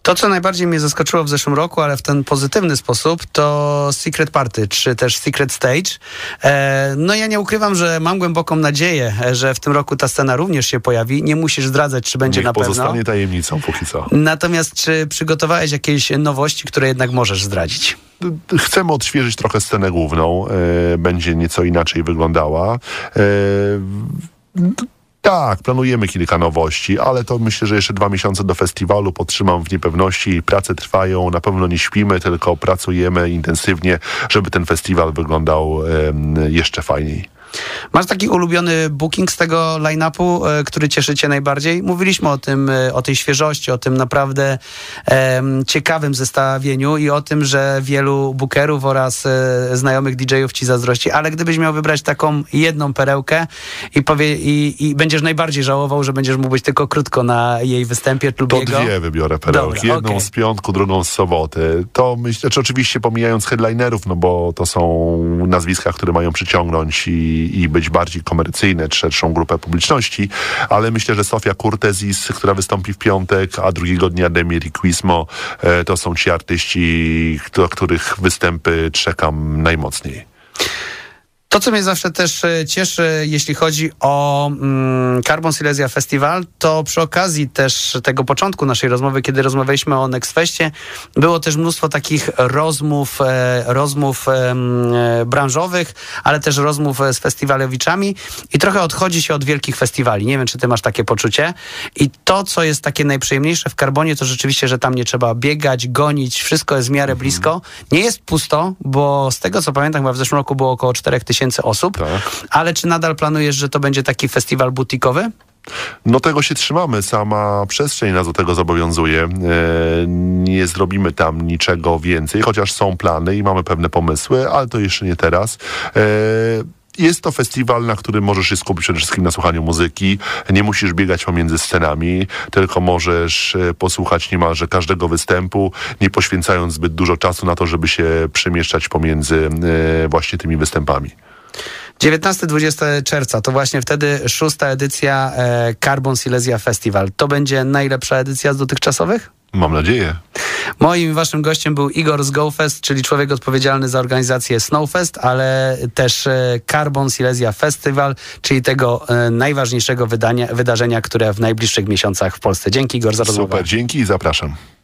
To, co najbardziej mnie zaskoczyło w zeszłym roku, ale w ten pozytywny sposób, to Secret Party, czy też Secret Stage. No ja nie ukrywam, że mam głęboką nadzieję, że w tym roku ta scena również się pojawi. Nie musisz zdradzać, czy będzie na pewno. Pozostanie tajemnicą póki co. Natomiast czy przygotowałeś jakieś nowości, które jednak możesz zdradzić? Chcemy odświeżyć trochę scenę główną. Będzie nieco inaczej wyglądała. Tak, planujemy kilka nowości, ale to myślę, że jeszcze 2 miesiące do festiwalu podtrzymam w niepewności. Prace trwają, na pewno nie śpimy, tylko pracujemy intensywnie, żeby ten festiwal wyglądał jeszcze fajniej. Masz taki ulubiony booking z tego line-upu, który cieszy cię najbardziej? Mówiliśmy o tym, o tej świeżości, o tym naprawdę ciekawym zestawieniu i o tym, że wielu bookerów oraz znajomych DJ-ów ci zazdrości, ale gdybyś miał wybrać taką jedną perełkę i będziesz najbardziej żałował, że będziesz mógł być tylko krótko na jej występie lub to jego? 2 wybiorę perełki. Dobra, jedną okay. z piątku, drugą z soboty. To myślę, że oczywiście pomijając headlinerów, no bo to są nazwiska, które mają przyciągnąć i być bardziej komercyjne, szerszą grupę publiczności, ale myślę, że Sofia Kurtezis, która wystąpi w piątek, a drugiego dnia Demir i Quismo, to są ci artyści, do których występy czekam najmocniej. To, co mnie zawsze też cieszy, jeśli chodzi o Carbon Silesia Festival, to przy okazji też tego początku naszej rozmowy, kiedy rozmawialiśmy o Nextfestie, było też mnóstwo takich rozmów branżowych, ale też rozmów z festiwalowiczami i trochę odchodzi się od wielkich festiwali. Nie wiem, czy ty masz takie poczucie. I to, co jest takie najprzyjemniejsze w Carbonie, to rzeczywiście, że tam nie trzeba biegać, gonić, wszystko jest w miarę blisko. Nie jest pusto, bo z tego, co pamiętam, chyba w zeszłym roku było około 4000 osób, tak. Ale czy nadal planujesz, że to będzie taki festiwal butikowy? No tego się trzymamy, sama przestrzeń nas do tego zobowiązuje. Nie zrobimy tam niczego więcej, chociaż są plany i mamy pewne pomysły, ale to jeszcze nie teraz. Jest to festiwal, na którym możesz się skupić przede wszystkim na słuchaniu muzyki. Nie musisz biegać pomiędzy scenami, tylko możesz posłuchać niemalże każdego występu, nie poświęcając zbyt dużo czasu na to, żeby się przemieszczać pomiędzy właśnie tymi występami. 19-20 czerwca, to właśnie wtedy 6. edycja Carbon Silesia Festival. To będzie najlepsza edycja z dotychczasowych? Mam nadzieję. Moim waszym gościem był Igor z GoFest, czyli człowiek odpowiedzialny za organizację Snowfest, ale też Carbon Silesia Festival, czyli tego najważniejszego wydarzenia, które w najbliższych miesiącach w Polsce. Dzięki, Igor, za rozmowę. Super, dzięki i zapraszam.